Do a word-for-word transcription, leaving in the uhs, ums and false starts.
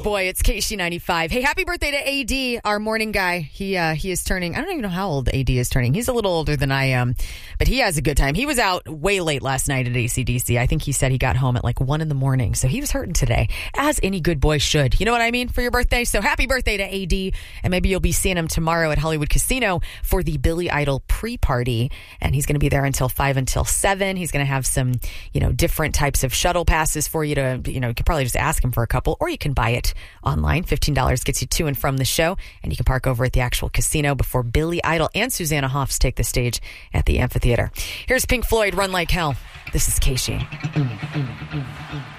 boy. It's K C ninety-five. Hey, happy birthday to A D, our morning guy. He uh, he is turning, I don't even know how old A D is turning. He's a little older than I am, but he has a good time. He was out way late last night at A C D C. I think he said he got home at like one in the morning, so he was hurting today, as any good boy should. You know what I mean, for your birthday? So happy birthday to A D, and maybe you'll be seeing him tomorrow at Hollywood Casino for the Billy Idol pre-party, and he's going to be there until five until seven. He's going to have some, you know, different types of shuttle passes for you to, you know, you could probably just ask him for a couple, or you can buy it online. fifteen dollars gets you to and from the show, and you can park over at the actual casino before Billy Idol and Susanna Hoffs take the stage at the amphitheater. Here's Pink Floyd, Run Like Hell. This is K C.